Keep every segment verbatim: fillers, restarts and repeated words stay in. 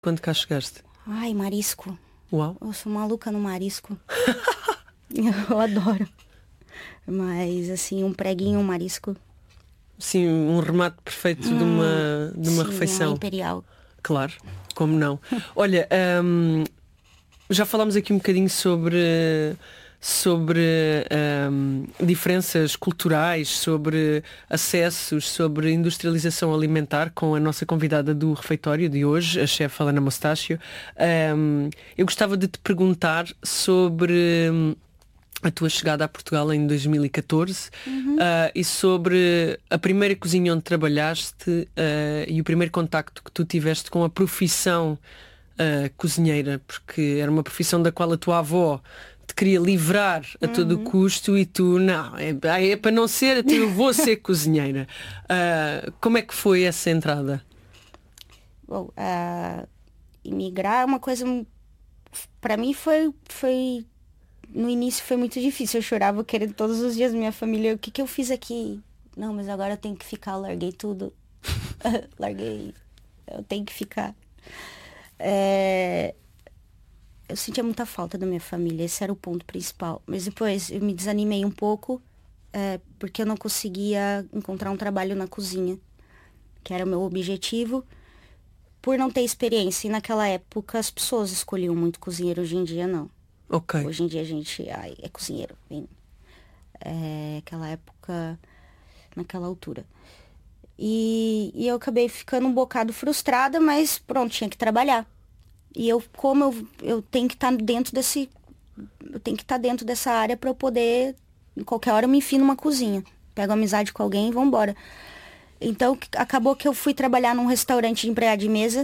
Quando cá chegaste? Ai, marisco. Uau. Eu sou maluca no marisco. Eu adoro. Mas, assim, um preguinho, um marisco. Sim, um remate perfeito hum, de uma, de uma sim, refeição. Uma imperial. Claro, como não. Olha, hum, já falámos aqui um bocadinho sobre... sobre hum, diferenças culturais, sobre acessos, sobre industrialização alimentar com a nossa convidada do refeitório de hoje, a chefe Helena Mostácio. Um, eu gostava de te perguntar sobre hum, a tua chegada a Portugal em dois mil e catorze uhum. uh, e sobre a primeira cozinha onde trabalhaste uh, e o primeiro contacto que tu tiveste com a profissão uh, cozinheira, porque era uma profissão da qual a tua avó te queria livrar a todo uhum. custo e tu, não, é, é para não ser, eu vou ser cozinheira. Uh, como é que foi essa entrada? Bom, uh, imigrar é uma coisa, para mim foi, foi, no início foi muito difícil, eu chorava querendo todos os dias minha família, o que que eu fiz aqui? Não, mas agora eu tenho que ficar, eu larguei tudo, larguei, eu tenho que ficar. É... Eu sentia muita falta da minha família, esse era o ponto principal. Mas depois eu me desanimei um pouco, é, porque eu não conseguia encontrar um trabalho na cozinha, que era o meu objetivo, por não ter experiência. E naquela época as pessoas escolhiam muito cozinheiro, hoje em dia não. Okay. Hoje em dia a gente ai, é cozinheiro. Bem, é, aquela época, naquela altura. E, e eu acabei ficando um bocado frustrada, mas pronto, tinha que trabalhar. E eu, como eu, eu tenho que estar dentro desse. Eu tenho que estar dentro dessa área para eu poder. Em qualquer hora eu me enfio numa cozinha. Pego amizade com alguém e vou embora. Então acabou que eu fui trabalhar num restaurante de empregada de mesa.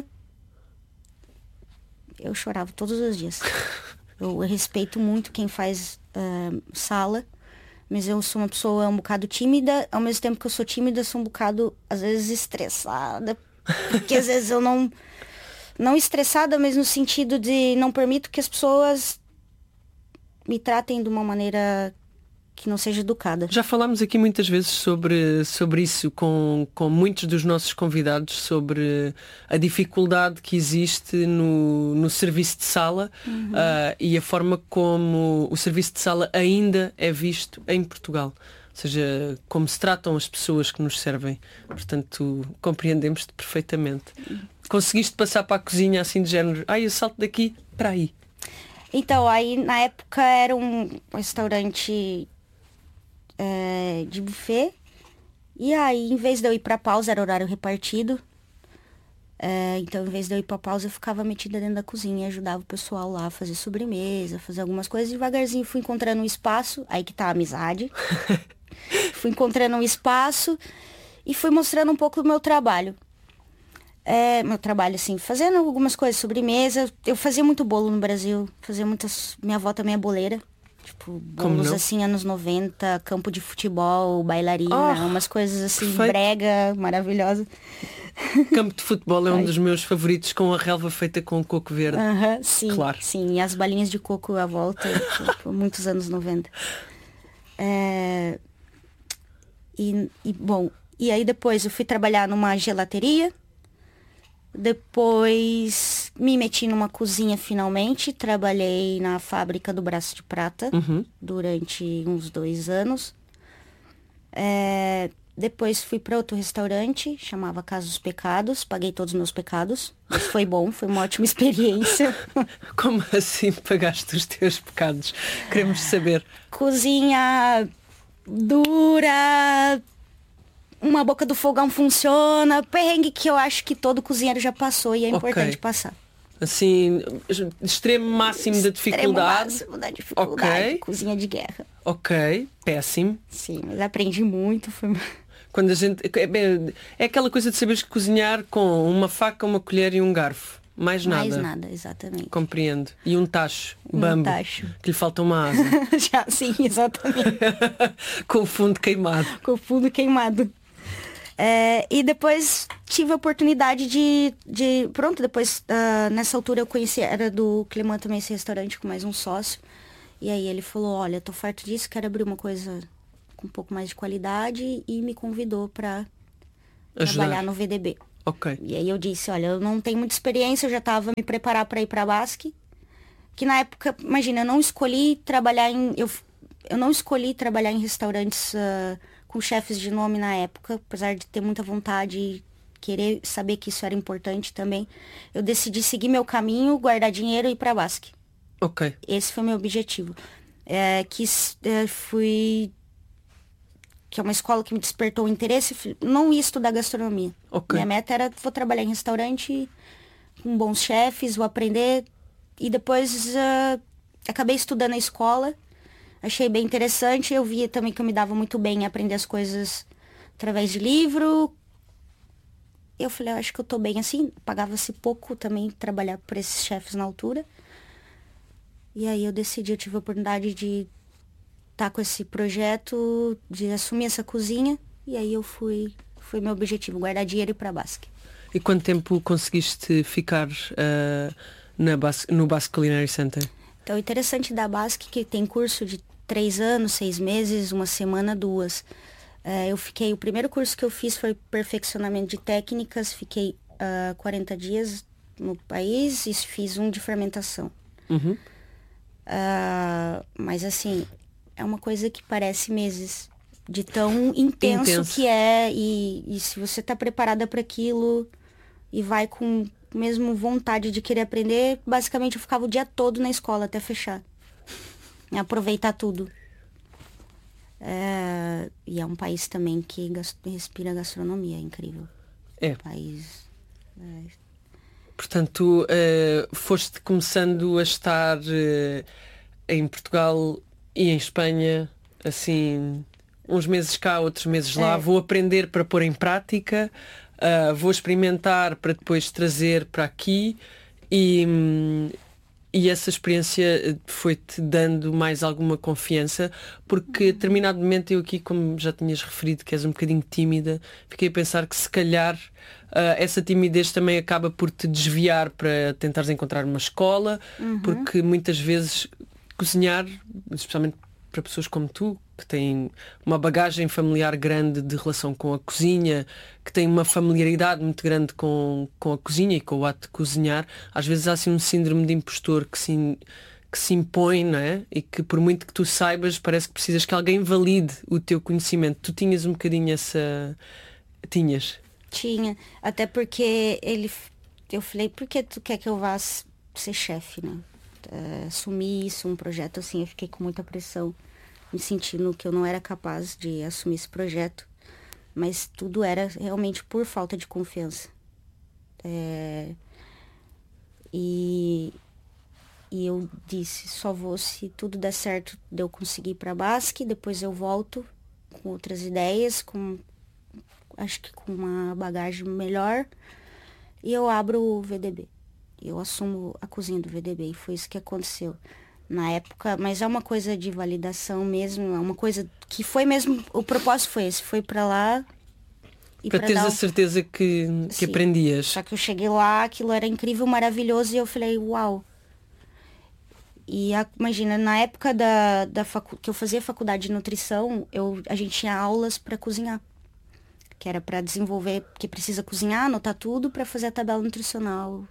Eu chorava todos os dias. Eu, eu respeito muito quem faz uh, sala. Mas eu sou uma pessoa um bocado tímida. Ao mesmo tempo que eu sou tímida, eu sou um bocado, às vezes, estressada. Porque às vezes eu não. Não estressada, mas no sentido de não permito que as pessoas me tratem de uma maneira que não seja educada. Já falámos aqui muitas vezes sobre, sobre isso com, com muitos dos nossos convidados, sobre a dificuldade que existe no, no serviço de sala uhum. uh, e a forma como o serviço de sala ainda é visto em Portugal. Ou seja, como se tratam as pessoas que nos servem. Portanto, compreendemos-te perfeitamente. Conseguiste passar para a cozinha assim de género, ai, eu salto daqui para aí? Então, aí na época era um restaurante é, de buffet. E aí, em vez de eu ir para pausa, era horário repartido. É, então, em vez de eu ir para pausa, eu ficava metida dentro da cozinha e ajudava o pessoal lá a fazer sobremesa, fazer algumas coisas. Devagarzinho fui encontrando um espaço, aí que tá a amizade. Fui encontrando um espaço e fui mostrando um pouco do meu trabalho. É, meu trabalho, assim, fazendo algumas coisas, sobremesa. Eu fazia muito bolo no Brasil, fazia muitas... Minha avó também é boleira. Tipo, bolos, assim, anos noventa, campo de futebol, bailarina, oh, umas coisas, assim, perfeito. Brega, maravilhosa. Campo de futebol é um dos meus favoritos, com a relva feita com coco verde. Uh-huh, sim, claro. Sim, e as balinhas de coco à volta, por muitos anos noventa. É... E, e, bom, e aí depois eu fui trabalhar numa gelateria. Depois me meti numa cozinha finalmente. Trabalhei na fábrica do Braço de Prata uhum. durante uns dois anos. É, depois fui para outro restaurante, chamava Casa dos Pecados. Paguei todos os meus pecados. Mas foi bom, foi uma ótima experiência. Como assim pagaste os teus pecados? Queremos saber. Cozinha dura... Uma boca do fogão funciona, perrengue que eu acho que todo cozinheiro já passou e é importante okay. passar. Assim, extremo máximo extremo da dificuldade. máximo da dificuldade, okay. Cozinha de guerra. Ok, péssimo. Sim, mas aprendi muito. Foi... Quando a gente... É, é aquela coisa de saberes cozinhar com uma faca, uma colher e um garfo. Mais nada. Mais nada, exatamente. Compreendo. E um tacho, bambo, um tacho. Que lhe falta uma asa. Já, sim, exatamente. Com o fundo queimado. Com o fundo queimado. É, e depois tive a oportunidade de... de pronto, depois, uh, nessa altura eu conheci, era do Clemã também, esse restaurante com mais um sócio. E aí ele falou, olha, tô farto disso, quero abrir uma coisa com um pouco mais de qualidade. E me convidou para trabalhar no V D B. Ok. E aí eu disse, olha, eu não tenho muita experiência, eu já estava me preparar para ir para a Basque. Que na época, imagina, eu não escolhi trabalhar em... Eu, eu não escolhi trabalhar em restaurantes uh, com chefes de nome na época, apesar de ter muita vontade e querer saber que isso era importante também. Eu decidi seguir meu caminho, guardar dinheiro e ir para a Basque. Ok. Esse foi meu objetivo. É, que é, fui... que é uma escola que me despertou o interesse, não ia estudar gastronomia. Ok. Minha meta era, vou trabalhar em restaurante com bons chefes, vou aprender. E depois uh, acabei estudando na escola, achei bem interessante. Eu via também que eu me dava muito bem em aprender as coisas através de livro. Eu falei, eu acho que eu tô bem assim. Pagava-se pouco também trabalhar por esses chefes na altura. E aí eu decidi, eu tive a oportunidade de estar com esse projeto, de assumir essa cozinha. E aí eu fui, foi meu objetivo, guardar dinheiro e ir pra Basque. E quanto tempo conseguiste ficar uh, na Basque, no Basque Culinary Center? Então, o interessante da Basque é que tem curso de três anos, seis meses, uma semana, duas. Uh, eu fiquei, o primeiro curso que eu fiz foi perfeccionamento de técnicas, fiquei uh, quarenta dias no país e fiz um de fermentação. Uhum. Uh, mas assim, é uma coisa que parece meses, de tão intenso, Intenso. que é, e, e se você tá preparada para aquilo e vai com mesmo vontade de querer aprender, basicamente eu ficava o dia todo na escola até fechar. E aproveitar tudo. É, e é um país também que gas- respira gastronomia, é incrível. É. País... É, Portanto, uh, foste começando a estar uh, em Portugal e em Espanha, assim, uns meses cá, outros meses lá. É. Vou aprender para pôr em prática, uh, vou experimentar para depois trazer para aqui e, hum, e essa experiência foi-te dando mais alguma confiança, porque a determinado momento eu aqui, como já tinhas referido, que és um bocadinho tímida, fiquei a pensar que se calhar Uh, essa timidez também acaba por te desviar para tentares encontrar uma escola, Uhum. porque muitas vezes cozinhar, especialmente para pessoas como tu, que têm uma bagagem familiar grande de relação com a cozinha, que têm uma familiaridade muito grande com, com a cozinha e com o ato de cozinhar, às vezes há assim um síndrome de impostor que se, que se impõe, não é? E que por muito que tu saibas, parece que precisas que alguém valide o teu conhecimento. Tu tinhas um bocadinho essa... Tinhas... Tinha, até porque ele, eu falei, por que tu quer que eu vá s- ser chefe, né? É, assumir isso, um projeto assim, eu fiquei com muita pressão, me sentindo que eu não era capaz de assumir esse projeto, mas tudo era realmente por falta de confiança. É, e, e eu disse, só vou se tudo der certo de eu conseguir ir pra Basque, depois eu volto com outras ideias, com acho que com uma bagagem melhor, e eu abro o V D B. Eu assumo a cozinha do V D B, e foi isso que aconteceu na época, mas é uma coisa de validação mesmo, é uma coisa que foi mesmo, o propósito foi esse, foi pra lá e Para pra teres dar a um... certeza que, que Sim. aprendias. Só que eu cheguei lá, aquilo era incrível, maravilhoso, e eu falei, uau. E a, imagina, na época da, da facu, que eu fazia faculdade de nutrição, eu, a gente tinha aulas para cozinhar. Que era para desenvolver, que precisa cozinhar, anotar tudo para fazer a tabela nutricional.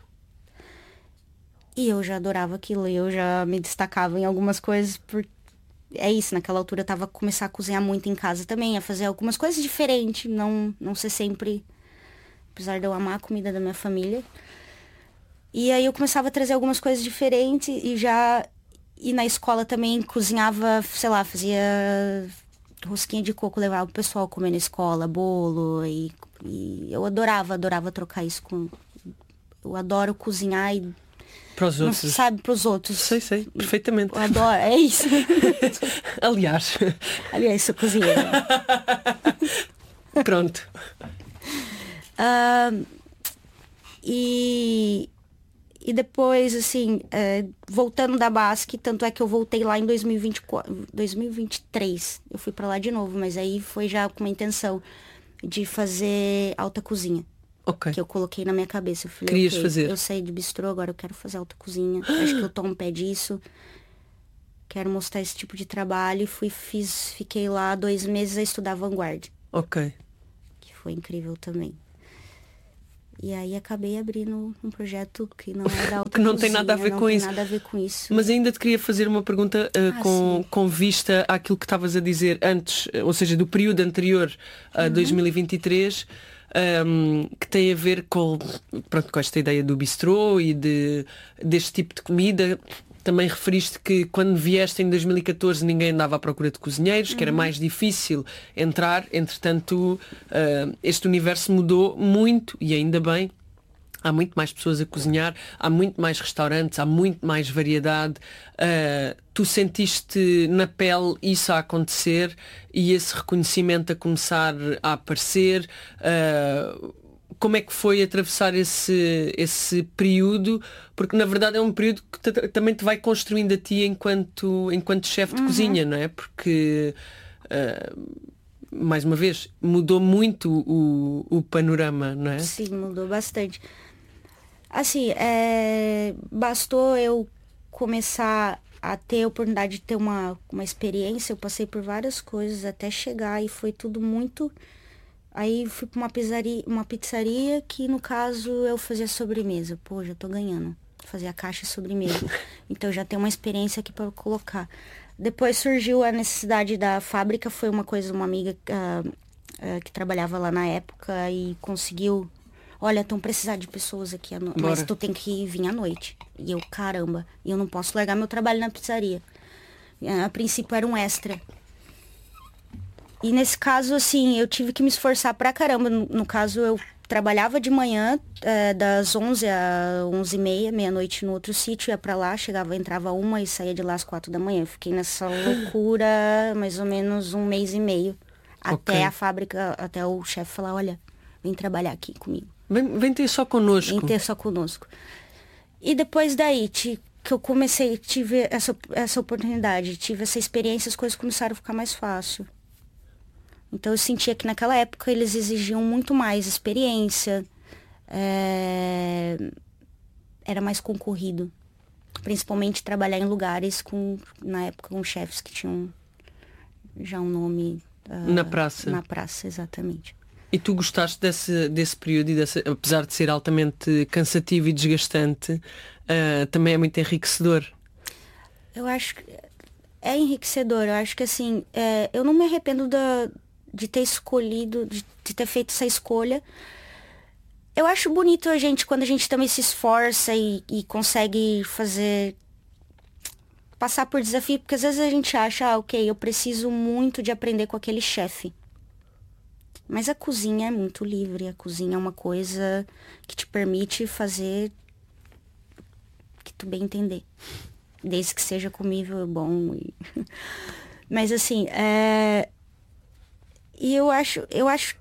E eu já adorava aquilo, eu já me destacava em algumas coisas. Por... É isso, naquela altura eu tava a começar a cozinhar muito em casa também, a fazer algumas coisas diferentes, não, não ser sempre, apesar de eu amar a comida da minha família. E aí eu começava a trazer algumas coisas diferentes e já... E na escola também cozinhava, sei lá, fazia... rosquinha de coco, levava o pessoal comer na escola, bolo, e, e eu adorava, adorava trocar isso com... Eu adoro cozinhar e... Para os Não outros. sabe, pros outros. Sei, sei, perfeitamente. Eu adoro, é isso. Aliás. Aliás, sou cozinheira. Pronto. Ah, e... E depois, assim, é, voltando da Basque, tanto é que eu voltei lá em dois mil e vinte e quatro, dois mil e vinte e três. Eu fui pra lá de novo, mas aí foi já com uma intenção de fazer alta cozinha. Ok. Que eu coloquei na minha cabeça. Eu falei, Querias okay, fazer? eu saí de bistrô, agora eu quero fazer alta cozinha. Acho que eu tô um pé disso. Quero mostrar esse tipo de trabalho. E fui, fiz, fiquei lá dois meses a estudar vanguarda. Ok. Que foi incrível também. E aí acabei abrindo um projeto que não é da que não tem nada a ver não com tem isso. nada a ver com isso. Mas ainda te queria fazer uma pergunta uh, ah, com, com vista àquilo que estavas a dizer antes, ou seja, do período anterior a uhum. dois mil e vinte e três, um, que tem a ver com, pronto, com esta ideia do bistrô e de, deste tipo de comida. Também referiste que quando vieste em dois mil e catorze ninguém andava à procura de cozinheiros, uhum. que era mais difícil entrar. Entretanto, uh, este universo mudou muito e ainda bem. Há muito mais pessoas a cozinhar, há muito mais restaurantes, há muito mais variedade. Uh, tu sentiste na pele isso a acontecer e esse reconhecimento a começar a aparecer? Uh, como é que foi atravessar esse, esse período? Porque na verdade é um período que te, também te vai construindo a ti enquanto, enquanto chefe de uhum. cozinha, não é? Porque... Uh, mais uma vez, mudou muito o, o panorama, não é? Sim, mudou bastante. Assim, é, bastou eu começar a ter a oportunidade de ter uma, uma experiência, eu passei por várias coisas até chegar e foi tudo muito... Aí fui para uma pizzaria, uma pizzaria que, no caso, eu fazia sobremesa. Pô, já tô ganhando. Fazia caixa e sobremesa. Então já tenho uma experiência aqui para colocar. Depois surgiu a necessidade da fábrica, foi uma coisa, uma amiga uh, uh, que trabalhava lá na época e conseguiu, olha, estão precisando de pessoas aqui, à no... mas tu tem que vir à noite. E eu, caramba, eu não posso largar meu trabalho na pizzaria. Uh, a princípio era um extra. E nesse caso, assim, eu tive que me esforçar pra caramba. No, no caso, eu trabalhava de manhã, é, das onze a onze e meia, meia-noite no outro sítio, ia pra lá, chegava, entrava uma e saía de lá às quatro da manhã. Eu fiquei nessa loucura mais ou menos um mês e meio. Okay. Até a fábrica, até o chefe falar, olha, vem trabalhar aqui comigo. Vem, vem ter só conosco. Vem ter só conosco. E depois daí, te, que eu comecei, tive essa, essa oportunidade, tive essa experiência, as coisas começaram a ficar mais fácil. Então eu sentia que naquela época eles exigiam muito mais experiência, é... era mais concorrido. Principalmente trabalhar em lugares com, na época, com chefes que tinham já um nome... Uh, na praça. Na praça, exatamente. E tu gostaste desse, desse período, e desse, apesar de ser altamente cansativo e desgastante, uh, também é muito enriquecedor? Eu acho que é enriquecedor. Eu acho que assim, é, eu não me arrependo da... de ter escolhido, de, de ter feito essa escolha. Eu acho bonito a gente, quando a gente também se esforça e, e consegue fazer, passar por desafio, porque às vezes a gente acha, ah, ok, eu preciso muito de aprender com aquele chefe. Mas a cozinha é muito livre, a cozinha é uma coisa que te permite fazer que tu bem entender. Desde que seja comível, bom. E... Mas assim, é... E eu acho, eu acho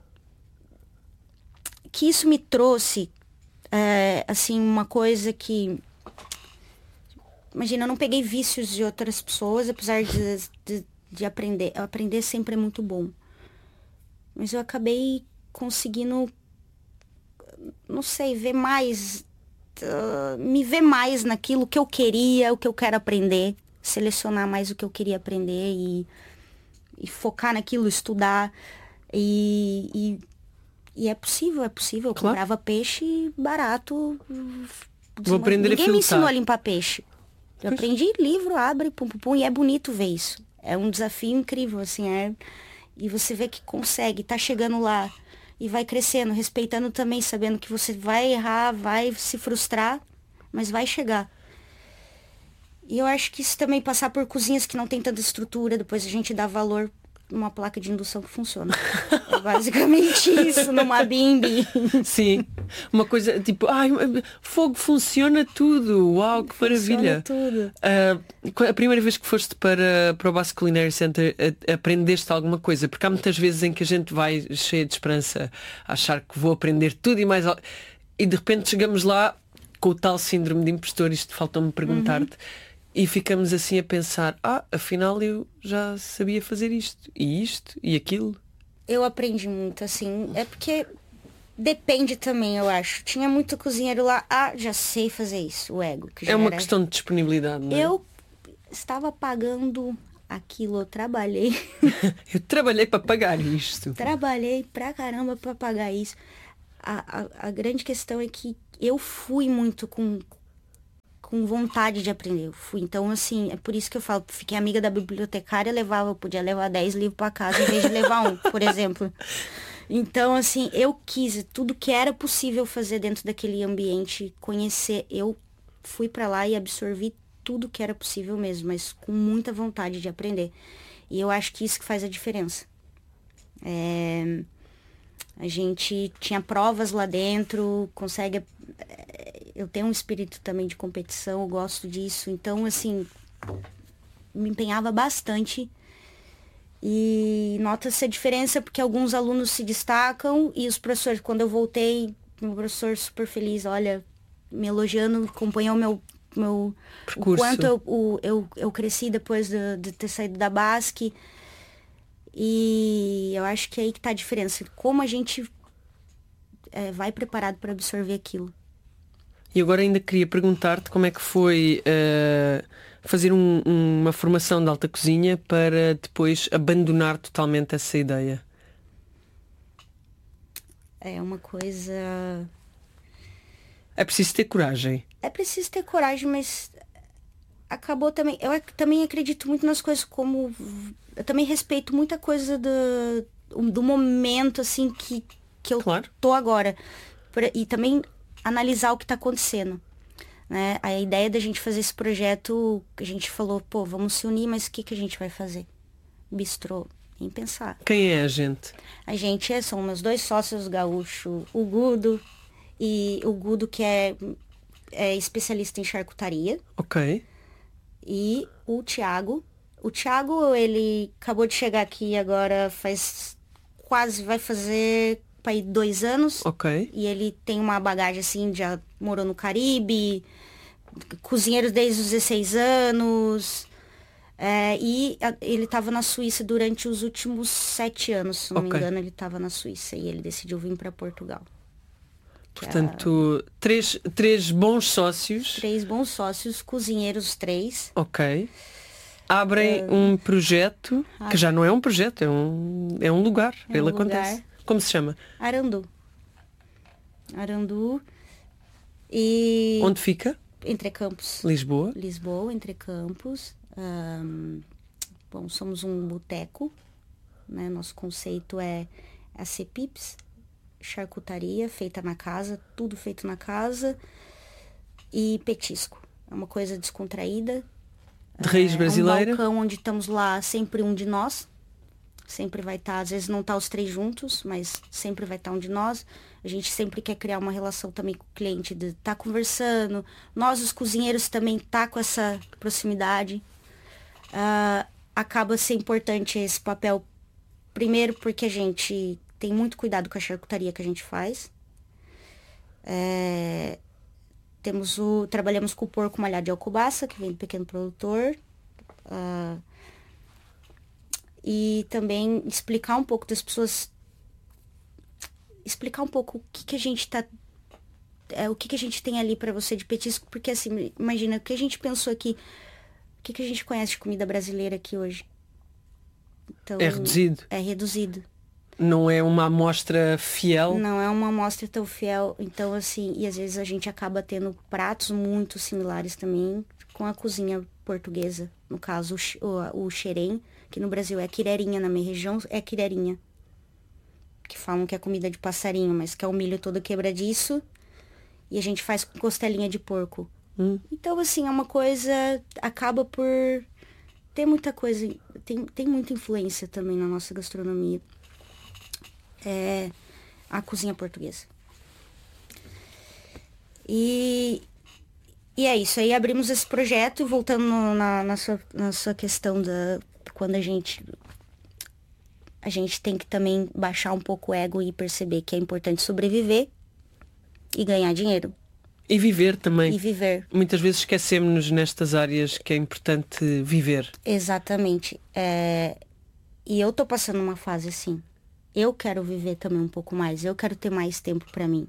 que isso me trouxe, é, assim, uma coisa que... Imagina, eu não peguei vícios de outras pessoas, apesar de, de, de aprender. Aprender sempre é muito bom. Mas eu acabei conseguindo, não sei, ver mais... Uh, me ver mais naquilo que eu queria, o que eu quero aprender. Selecionar mais o que eu queria aprender e... e focar naquilo, estudar. E, e, e é possível, é possível. Eu claro. Comprava peixe barato. Vou aprender Ninguém a me ensinou a limpar peixe. Eu pois. aprendi, livro, abre, pum, pum, pum, e é bonito ver isso. É um desafio incrível, assim, é... E você vê que consegue, tá chegando lá e vai crescendo, respeitando também, sabendo que você vai errar, vai se frustrar, mas vai chegar. E eu acho que isso também, passar por cozinhas que não tem tanta estrutura, depois a gente dá valor numa placa de indução que funciona. É basicamente isso, numa bimbi. Sim. Uma coisa tipo, ai, fogo, funciona tudo. Uau, que maravilha. Funciona tudo. Uh, a primeira vez que foste para, para o Basque Culinary Center, a, aprendeste alguma coisa? Porque há muitas vezes em que a gente vai cheia de esperança, a achar que vou aprender tudo e mais... E de repente chegamos lá com o tal síndrome de impostor, isto faltou-me perguntar-te. Uhum. E ficamos assim a pensar, ah, afinal eu já sabia fazer isto, e isto, e aquilo. Eu aprendi muito, assim, é porque depende também, eu acho. Tinha muito cozinheiro lá, ah, já sei fazer isso, o ego. Que já é uma era... questão de disponibilidade, não é? Eu estava pagando aquilo, eu trabalhei. Eu trabalhei para pagar isto. Trabalhei pra caramba para pagar isso. a, a, a grande questão é que eu fui muito com, com vontade de aprender. Eu fui. Então, assim, é por isso que eu falo, fiquei amiga da bibliotecária, levava, eu podia levar dez livros para casa em vez de levar um, por exemplo. Então, assim, eu quis tudo que era possível fazer dentro daquele ambiente, conhecer. Eu fui para lá e absorvi tudo que era possível mesmo, mas com muita vontade de aprender. E eu acho que isso que faz a diferença. É, a gente tinha provas lá dentro, consegue... Eu tenho um espírito também de competição, eu gosto disso. Então, assim, me empenhava bastante. E nota-se a diferença porque alguns alunos se destacam e os professores, quando eu voltei, meu professor super feliz, olha, me elogiando, acompanhou meu, meu percurso. O quanto eu, o, eu, eu cresci depois de, de ter saído da Basque. E eu acho que é aí que tá a diferença. Como a gente é, vai preparado para absorver aquilo. E agora ainda queria perguntar-te como é que foi uh, fazer um, uma formação de alta cozinha para depois abandonar totalmente essa ideia. É uma coisa... É preciso ter coragem. É preciso ter coragem, mas acabou também... Eu ac- também acredito muito nas coisas como... Eu também respeito muita coisa do, do momento, assim, que, que eu Claro. tô agora. E também analisar o que está acontecendo. Né? A ideia da gente fazer esse projeto, a gente falou, pô, vamos se unir, mas o que, que a gente vai fazer? Bistrô, nem pensar. Quem é a gente? A gente é, são meus dois sócios gaúchos, o Gudo, e o Gudo que é, é especialista em charcutaria. Ok. E o Thiago. O Thiago, ele acabou de chegar aqui agora faz quase, vai fazer para ir dois anos. Ok. E ele tem uma bagagem assim, já morou no Caribe, cozinheiro desde os dezesseis anos. É, e a, ele estava na Suíça durante os últimos sete anos, se não Ok. me engano, ele estava na Suíça e ele decidiu vir para Portugal. Portanto, É, três, três bons sócios. três bons sócios, cozinheiros três. Ok. Abrem É, um projeto, ah, que já não é um projeto, é um, é um lugar. É um Ele lugar. acontece. Como se chama? Arandu. Arandu. E Onde fica? Entre Campos. Lisboa. Lisboa, Entre Campos. Ahn, bom, somos um boteco, né? Nosso conceito é a Cepips, charcutaria feita na casa, tudo feito na casa, e petisco. É uma coisa descontraída. De raiz É brasileira. um balcão onde estamos lá sempre um de nós. Sempre vai estar, às vezes não tá os três juntos, mas sempre vai estar um de nós. A gente sempre quer criar uma relação também com o cliente, de estar tá conversando. Nós, os cozinheiros, também tá com essa proximidade. Uh, acaba ser importante esse papel, primeiro porque a gente tem muito cuidado com a charcutaria que a gente faz. É, temos o, trabalhamos com o porco malhado de alcobaça, que vem do pequeno produtor. Uh, e também explicar um pouco das pessoas, explicar um pouco o que, que a gente tá, é, o que, que a gente tem ali para você de petisco, porque assim, imagina, o que a gente pensou aqui, o que, que a gente conhece de comida brasileira aqui hoje? Então, É reduzido. É reduzido. Não é uma amostra fiel. Não é uma amostra tão fiel, então assim, e às vezes a gente acaba tendo pratos muito similares também com a cozinha portuguesa, no caso o, o xerém, que no Brasil é quirerinha, na minha região é quirerinha. Que falam que é comida de passarinho, mas que é o milho todo quebradiço. E a gente faz com costelinha de porco. Hum. Então, assim, é uma coisa... Acaba por... Tem muita coisa... Tem, tem muita influência também na nossa gastronomia. É a cozinha portuguesa. E... E é isso. Aí abrimos esse projeto, voltando na, na, sua, na sua questão da... Quando a gente, a gente tem que também baixar um pouco o ego e perceber que é importante sobreviver e ganhar dinheiro. E viver também. E viver. Muitas vezes esquecemos-nos nestas áreas que é importante viver. Exatamente. É... E eu tô passando uma fase assim. Eu quero viver também um pouco mais. Eu quero ter mais tempo para mim.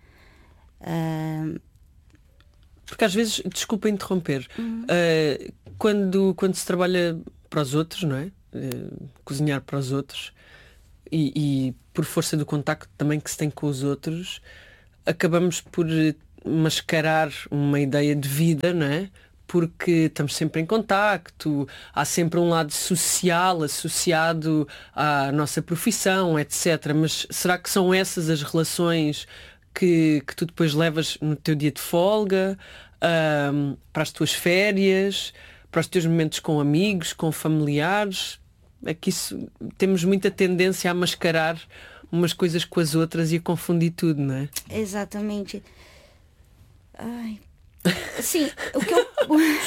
É... Porque às vezes, desculpa interromper, Uhum. uh, quando, quando se trabalha para os outros, não é? Uh, cozinhar para os outros, e, e por força do contacto também que se tem com os outros, acabamos por mascarar uma ideia de vida, não é? Porque estamos sempre em contacto, há sempre um lado social associado à nossa profissão, etcétera. Mas será que são essas as relações que, que tu depois levas no teu dia de folga, ahm, para as tuas férias, para os teus momentos com amigos, com familiares? É que isso, temos muita tendência a mascarar umas coisas com as outras e a confundir tudo, não é? Exatamente. Ai. Sim, o que eu...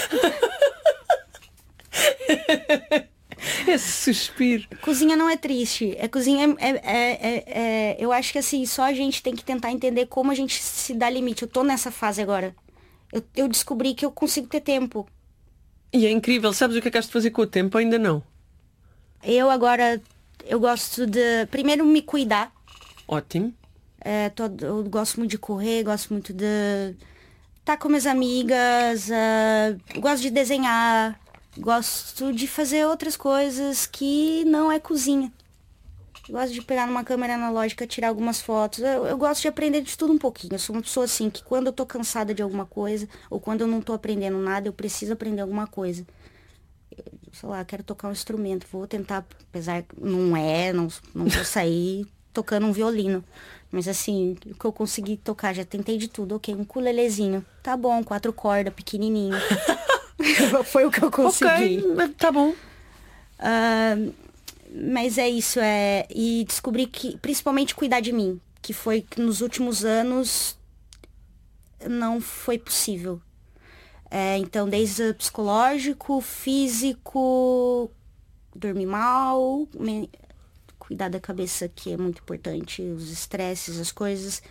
Esse suspiro. Cozinha não é triste. É cozinha é, é, é, é... Eu acho que assim, só a gente tem que tentar entender como a gente se dá limite. Eu tô nessa fase agora. Eu, eu descobri que eu consigo ter tempo. E é incrível. Sabes o que é que has de fazer com o tempo? Ainda não. Eu agora, eu gosto de, primeiro, me cuidar. Ótimo. É, tô, eu gosto muito de correr, gosto muito de estar com minhas amigas, uh, gosto de desenhar, gosto de fazer outras coisas que não é cozinha. Gosto de pegar numa câmera analógica, tirar algumas fotos. Eu, eu gosto de aprender de tudo um pouquinho. Eu sou uma pessoa assim, que quando eu tô cansada de alguma coisa, ou quando eu não tô aprendendo nada, eu preciso aprender alguma coisa. Sei lá, quero tocar um instrumento, vou tentar, apesar que não é, não, não vou sair tocando um violino. Mas assim, o que eu consegui tocar, já tentei de tudo, ok, um ukulelezinho, tá bom, quatro cordas, pequenininho. Foi o que eu consegui. Ok, tá bom. Uh, mas é isso, é, e descobri que, principalmente cuidar de mim, que foi que nos últimos anos não foi possível. É, então, desde psicológico, físico, dormir mal, me, cuidar da cabeça, que é muito importante, os estresses, as coisas.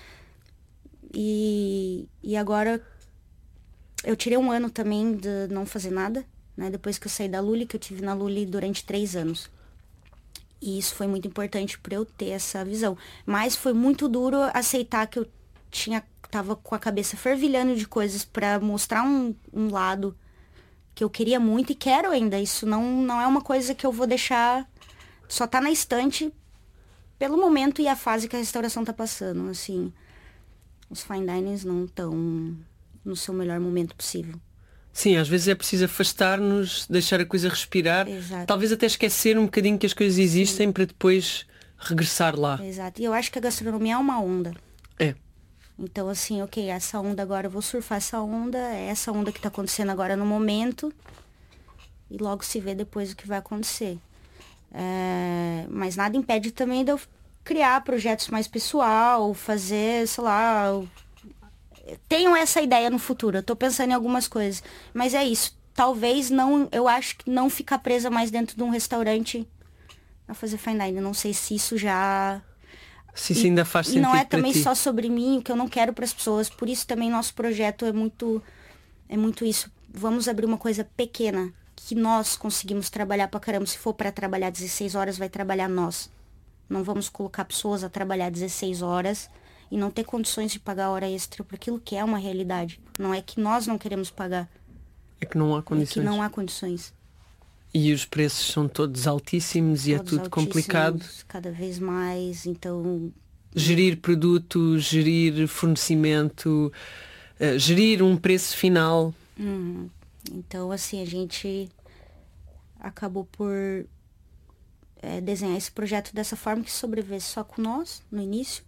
E, e agora, eu tirei um ano também de não fazer nada, né? Depois que eu saí da Lully, que eu tive na Lully durante três anos. E isso foi muito importante para eu ter essa visão. Mas foi muito duro aceitar que eu tinha... tava com a cabeça fervilhando de coisas para mostrar um, um lado que eu queria muito e quero ainda. Isso não, não é uma coisa que eu vou deixar só tá na estante pelo momento e a fase que a restauração tá passando. Assim, os fine dinings não estão no seu melhor momento possível. Sim, às vezes é preciso afastar-nos, deixar a coisa respirar. Exato. Talvez até esquecer um bocadinho que as coisas existem. Sim. Para depois regressar lá. Exato. E eu acho que a gastronomia é uma onda. É. Então, assim, ok, essa onda agora, eu vou surfar essa onda, é essa onda que tá acontecendo agora no momento, e logo se vê depois o que vai acontecer. É, mas nada impede também de eu criar projetos mais pessoal, fazer, sei lá... Eu tenho essa ideia no futuro, eu tô pensando em algumas coisas. Mas é isso, talvez não, eu acho que não ficar presa mais dentro de um restaurante a fazer fine dining. Não sei se isso já... Se isso ainda faz sentido. E não é para também ti. só sobre mim, o que eu não quero para as pessoas. Por isso também nosso projeto é muito, é muito isso. Vamos abrir uma coisa pequena, que nós conseguimos trabalhar pra caramba. Se for para trabalhar dezesseis horas, vai trabalhar nós. Não vamos colocar pessoas a trabalhar dezesseis horas e não ter condições de pagar hora extra por aquilo que é uma realidade. Não é que nós não queremos pagar. É que não há condições. É que não há condições. E os preços são todos altíssimos e Todos é tudo complicado. Cada vez mais, então... Gerir produtos, gerir fornecimento, uh, gerir um preço final. Uhum. Então, assim, a gente acabou por é, desenhar esse projeto dessa forma que sobrevive só com nós, no início.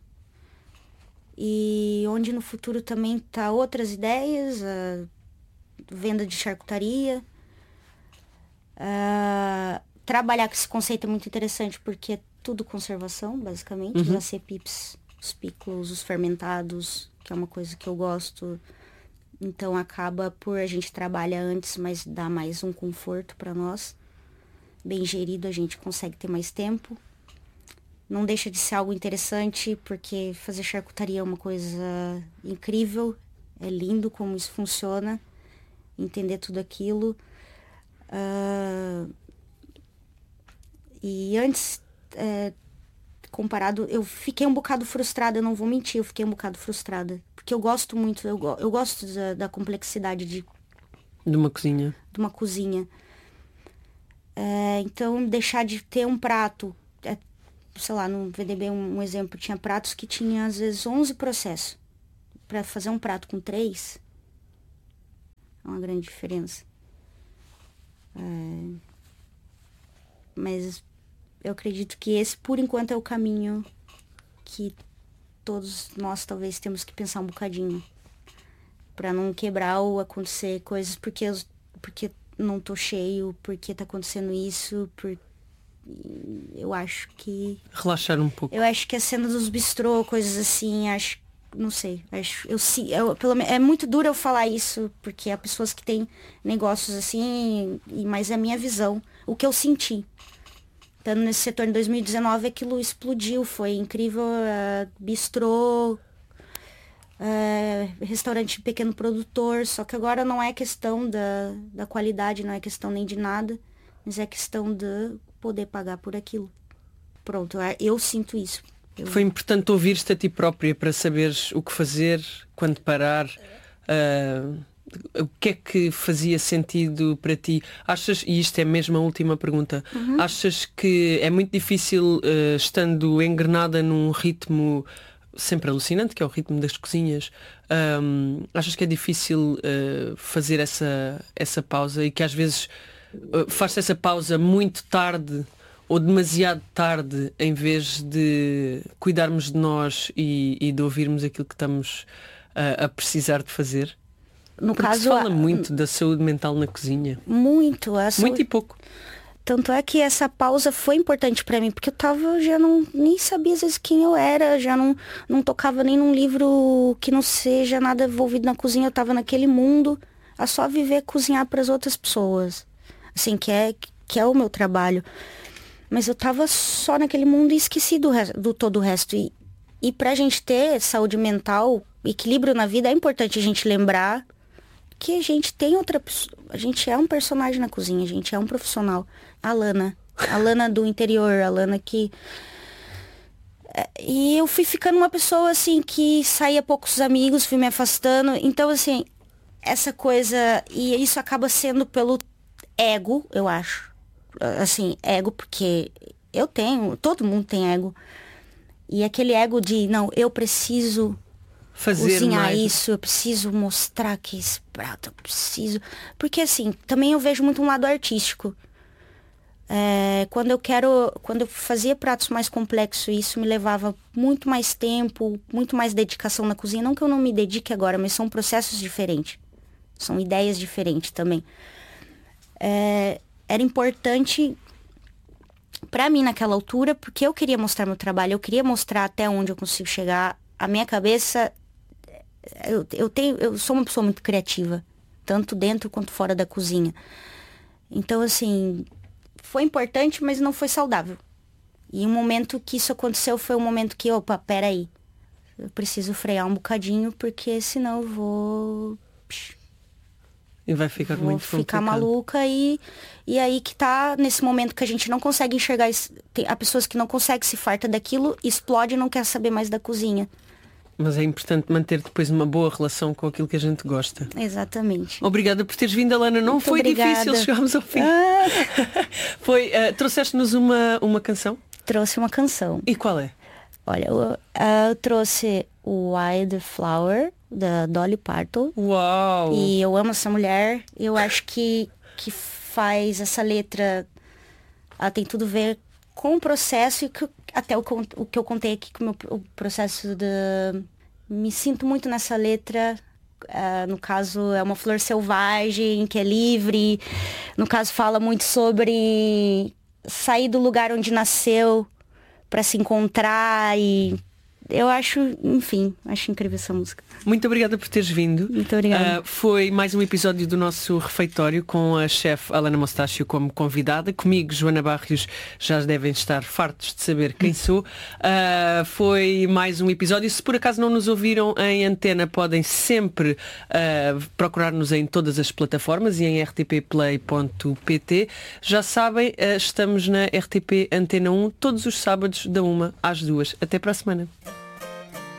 E onde no futuro também tá outras ideias, a venda de charcutaria. Uh, trabalhar com esse conceito é muito interessante porque é tudo conservação, basicamente. Uhum. Os acepips, os piclos, os fermentados, que é uma coisa que eu gosto. Então acaba por a gente trabalha antes, mas dá mais um conforto para nós. Bem gerido, a gente consegue ter mais tempo. Não deixa de ser algo interessante, porque fazer charcutaria é uma coisa incrível. É lindo como isso funciona. Entender tudo aquilo. Uh, e antes, é, comparado, eu fiquei um bocado frustrada, eu não vou mentir, eu fiquei um bocado frustrada. Porque eu gosto muito, eu, eu gosto da, da complexidade de... De uma cozinha. De uma cozinha. É, então, deixar de ter um prato, é, sei lá, no V D B um, um exemplo, tinha pratos que tinha às vezes onze processos. Para fazer um prato com três, é uma grande diferença. É... Mas eu acredito que esse, por enquanto, é o caminho que todos nós talvez temos que pensar um bocadinho. Para não quebrar ou acontecer coisas porque eu, porque não tô cheio, porque tá acontecendo isso, por... eu acho que... Relaxar um pouco. Eu acho que a cena dos bistrô, coisas assim, acho... Não sei, acho, eu, eu, pelo, é muito duro eu falar isso, porque há pessoas que têm negócios assim, e, mas é a minha visão, o que eu senti. Estando nesse setor em dois mil e dezenove, aquilo explodiu, foi incrível, uh, bistrô, uh, restaurante pequeno produtor, só que agora não é questão da, da qualidade, não é questão nem de nada, mas é questão de poder pagar por aquilo. Pronto, eu sinto isso. Eu... Foi importante ouvir-te a ti própria para saberes o que fazer, quando parar, uh, o que é que fazia sentido para ti? Achas, e isto é mesmo a última pergunta, uhum. achas que é muito difícil, uh, estando engrenada num ritmo sempre alucinante, que é o ritmo das cozinhas, um, achas que é difícil uh, fazer essa, essa pausa e que às vezes uh, faz essa pausa muito tarde ou demasiado tarde, em vez de cuidarmos de nós e, e de ouvirmos aquilo que estamos uh, a precisar de fazer? No Porque caso, se fala a... muito da saúde mental na cozinha. Muito. A saúde... Muito e pouco. Tanto é que essa pausa foi importante para mim, porque eu tava, já não, nem sabia às vezes quem eu era, já não, não tocava nem num livro que não seja nada envolvido na cozinha, eu tava naquele mundo a só viver, cozinhar para as outras pessoas. Assim, que é, que é o meu trabalho. Mas eu tava só naquele mundo e esqueci do, resto, do todo o resto. E, e pra gente ter saúde mental, equilíbrio na vida, é importante a gente lembrar que a gente tem outra pessoa. A gente é um personagem na cozinha, a gente é um profissional. A Lana. A Lana do interior, a Lana que... E eu fui ficando uma pessoa, assim, que saía poucos amigos, fui me afastando. Então, assim, essa coisa... E isso acaba sendo pelo ego, eu acho. Assim, ego, porque eu tenho, todo mundo tem ego. E aquele ego de, não, eu preciso fazer cozinhar mais. Isso, eu preciso mostrar que esse prato, eu preciso... Porque, assim, também eu vejo muito um lado artístico. É, quando eu quero, quando eu fazia pratos mais complexos, isso me levava muito mais tempo, muito mais dedicação na cozinha. Não que eu não me dedique agora, mas são processos diferentes. São ideias diferentes também. É... Era importante para mim naquela altura, porque eu queria mostrar meu trabalho, eu queria mostrar até onde eu consigo chegar. A minha cabeça, eu, eu, tenho, eu sou uma pessoa muito criativa, tanto dentro quanto fora da cozinha. Então, assim, foi importante, mas não foi saudável. E o momento que isso aconteceu foi um momento que, opa, peraí, eu preciso frear um bocadinho, porque senão eu vou... E vai ficar Vou muito ficar complicado. maluca e, e aí que tá nesse momento que a gente não consegue enxergar. Há pessoas que não conseguem, se farta daquilo, explode e não quer saber mais da cozinha. Mas é importante manter depois uma boa relação com aquilo que a gente gosta. Exatamente. Obrigada por teres vindo, Alana. Não Muito foi obrigada. difícil, chegámos ao fim. Ah. Foi, uh, trouxeste-nos uma, uma canção? Trouxe uma canção. E qual é? Olha, eu, uh, eu trouxe o Wildflower, da Dolly Parton. Uau! E eu amo essa mulher. Eu acho que, que faz essa letra... Ela tem tudo a ver com o processo e que, até o, o que eu contei aqui com o, meu, o processo de... Me sinto muito nessa letra. Uh, no caso, é uma flor selvagem, que é livre. No caso, fala muito sobre sair do lugar onde nasceu para se encontrar e... Eu acho, enfim, acho incrível essa música. Muito obrigada por teres vindo. Muito obrigada. Uh, foi mais um episódio do nosso refeitório com a chefe Alana Mostácio como convidada. Comigo, Joana Barrios, já devem estar fartos de saber quem sou. Uh, foi mais um episódio. Se por acaso não nos ouviram em antena, podem sempre uh, procurar-nos em todas as plataformas e em r t p play ponto p t. Já sabem, uh, estamos na R T P Antena um todos os sábados da uma às duas. Até para a semana.